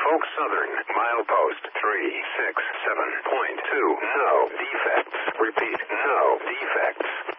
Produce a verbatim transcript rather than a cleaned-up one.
Norfolk Southern, milepost three six seven point two. No defects. Repeat, no defects.